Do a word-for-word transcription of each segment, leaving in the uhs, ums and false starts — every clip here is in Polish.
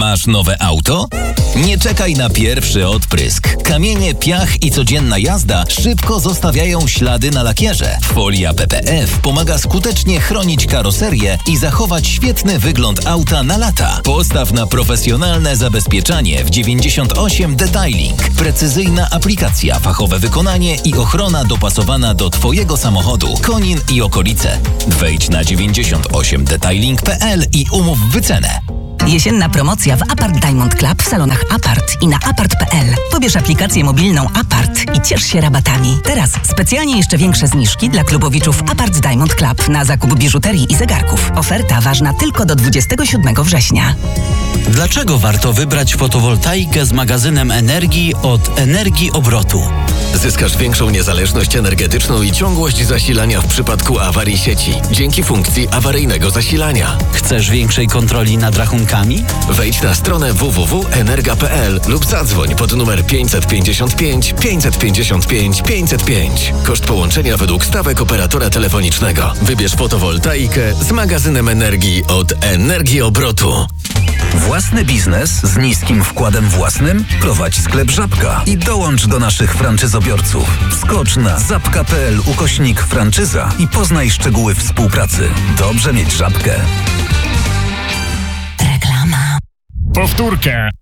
Masz nowe auto? Nie czekaj na pierwszy odprysk. Kamienie, piach i codzienna jazda szybko zostawiają ślady na lakierze. Folia P P F pomaga skutecznie chronić karoserię i zachować świetny wygląd auta na lata. Postaw na profesjonalne zabezpieczanie w dziewięćdziesiąt osiem Detailing. Precyzyjna aplikacja, fachowe wykonanie i ochrona dopasowana do Twojego samochodu, Konin i okolice. Wejdź na dziewięćdziesiąt osiem detailing kropka p l i umów wycenę. Jesienna promocja w Apart Diamond Club w salonach Apart i na apart kropka p l. Pobierz aplikację mobilną Apart i ciesz się rabatami. Teraz specjalnie jeszcze większe zniżki dla klubowiczów Apart Diamond Club na zakup biżuterii i zegarków. Oferta ważna tylko do dwudziestego siódmego września. Dlaczego warto wybrać fotowoltaikę z magazynem energii od Energii Obrotu? Zyskasz większą niezależność energetyczną i ciągłość zasilania w przypadku awarii sieci dzięki funkcji awaryjnego zasilania. Chcesz większej kontroli nad rachunkami? Wejdź na stronę w w w kropka energa kropka p l lub zadzwoń pod numer pięćset pięćdziesiąt pięć pięćset pięćdziesiąt pięć pięćset pięć. Koszt połączenia według stawek operatora telefonicznego. Wybierz fotowoltaikę z magazynem energii od Energii Obrotu. Własny biznes z niskim wkładem własnym? Prowadź sklep Żabka i dołącz do naszych franczyzobiorców. Wskocz na zapka kropka p l ukośnik franczyza i poznaj szczegóły współpracy. Dobrze mieć Żabkę. Reklama. Powtórkę.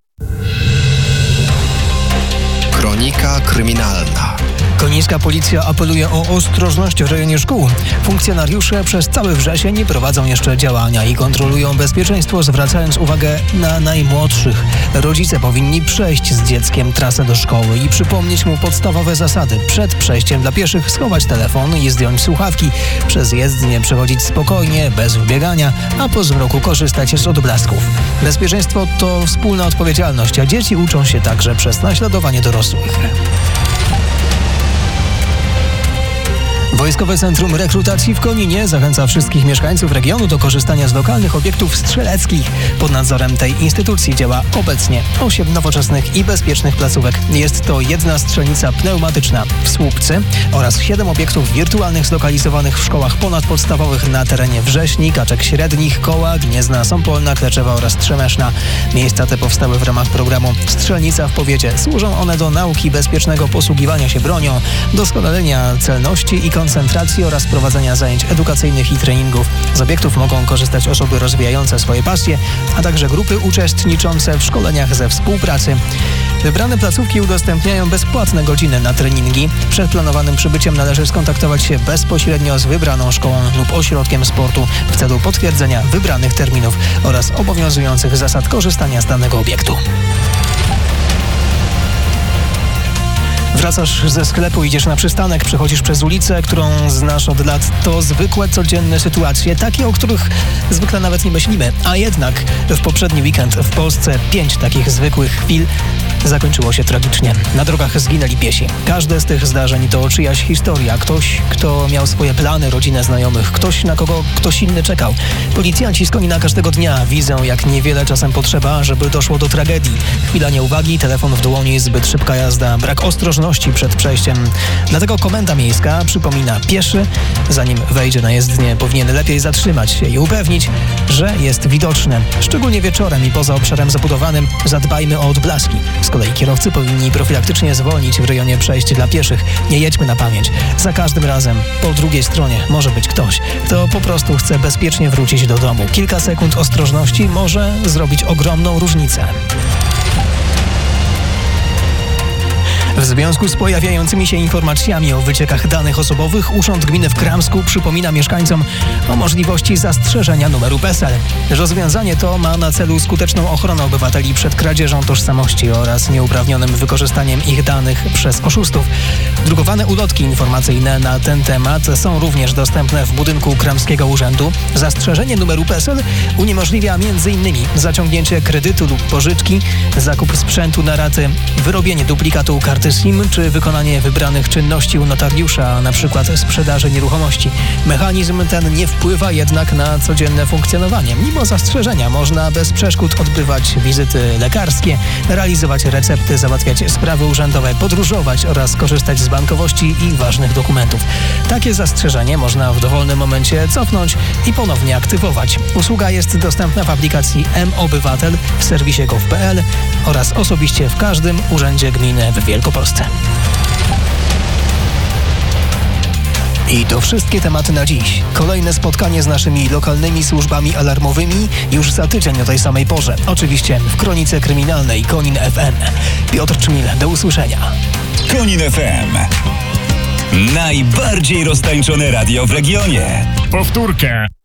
Kronika kryminalna. Konińska policja apeluje o ostrożność w rejonie szkół. Funkcjonariusze przez cały wrzesień prowadzą jeszcze działania i kontrolują bezpieczeństwo, zwracając uwagę na najmłodszych. Rodzice powinni przejść z dzieckiem trasę do szkoły i przypomnieć mu podstawowe zasady. Przed przejściem dla pieszych schować telefon i zdjąć słuchawki. Przez jezdnię przechodzić spokojnie, bez wbiegania, a po zmroku korzystać z odblasków. Bezpieczeństwo to wspólna odpowiedzialność, a dzieci uczą się także przez naśladowanie dorosłych. Wojskowe Centrum Rekrutacji w Koninie zachęca wszystkich mieszkańców regionu do korzystania z lokalnych obiektów strzeleckich. Pod nadzorem tej instytucji działa obecnie osiem nowoczesnych i bezpiecznych placówek. Jest to jedna strzelnica pneumatyczna w Słupcy oraz siedem obiektów wirtualnych zlokalizowanych w szkołach ponadpodstawowych na terenie Wrześni, Kaczek Średnich, Koła, Gniezna, Sąpolna, Kleczewa oraz Trzemeszna. Miejsca te powstały w ramach programu Strzelnica w Powiecie. Służą one do nauki bezpiecznego posługiwania się bronią, doskonalenia celności i koncentracji oraz prowadzenia zajęć edukacyjnych i treningów. Z obiektów mogą korzystać osoby rozwijające swoje pasje, a także grupy uczestniczące w szkoleniach ze współpracy. Wybrane placówki udostępniają bezpłatne godziny na treningi. Przed planowanym przybyciem należy skontaktować się bezpośrednio z wybraną szkołą lub ośrodkiem sportu w celu potwierdzenia wybranych terminów oraz obowiązujących zasad korzystania z danego obiektu. Wracasz ze sklepu, idziesz na przystanek, przechodzisz przez ulicę, którą znasz od lat. To zwykłe, codzienne sytuacje, takie, o których zwykle nawet nie myślimy. A jednak w poprzedni weekend w Polsce pięć takich zwykłych chwil zakończyło się tragicznie. Na drogach zginęli piesi. Każde z tych zdarzeń to czyjaś historia. Ktoś, kto miał swoje plany, rodzinę, znajomych. Ktoś, na kogo ktoś inny czekał. Policjanci z Konina każdego dnia widzą, jak niewiele czasem potrzeba, żeby doszło do tragedii. Chwila nieuwagi, telefon w dłoni, zbyt szybka jazda, brak ostrożności przed przejściem. Dlatego komenda miejska przypomina: pieszy, zanim wejdzie na jezdnię, powinien lepiej zatrzymać się i upewnić, że jest widoczny. Szczególnie wieczorem i poza obszarem zabudowanym zadbajmy o odblaski. Z kolei kierowcy powinni profilaktycznie zwolnić w rejonie przejść dla pieszych. Nie jedźmy na pamięć. Za każdym razem po drugiej stronie może być ktoś, kto po prostu chce bezpiecznie wrócić do domu. Kilka sekund ostrożności może zrobić ogromną różnicę. W związku z pojawiającymi się informacjami o wyciekach danych osobowych Urząd Gminy w Kramsku przypomina mieszkańcom o możliwości zastrzeżenia numeru P E S E L. Rozwiązanie to ma na celu skuteczną ochronę obywateli przed kradzieżą tożsamości oraz nieuprawnionym wykorzystaniem ich danych przez oszustów. Drukowane ulotki informacyjne na ten temat są również dostępne w budynku Kramskiego Urzędu. Zastrzeżenie numeru P E S E L uniemożliwia między innymi zaciągnięcie kredytu lub pożyczki, zakup sprzętu na raty, wyrobienie duplikatu karty karty SIM czy wykonanie wybranych czynności u notariusza, na przykład sprzedaży nieruchomości. Mechanizm ten nie wpływa jednak na codzienne funkcjonowanie. Mimo zastrzeżenia można bez przeszkód odbywać wizyty lekarskie, realizować recepty, załatwiać sprawy urzędowe, podróżować oraz korzystać z bankowości i ważnych dokumentów. Takie zastrzeżenie można w dowolnym momencie cofnąć i ponownie aktywować. Usługa jest dostępna w aplikacji M-Obywatel w serwisie gov kropka p l oraz osobiście w każdym urzędzie gminy w Wielkopolsce. I to wszystkie tematy na dziś. Kolejne spotkanie z naszymi lokalnymi służbami alarmowymi już za tydzień o tej samej porze. Oczywiście w Kronice Kryminalnej Konin F M. Piotr Czmil, do usłyszenia. Konin F M. Najbardziej roztańczone radio w regionie. Powtórkę.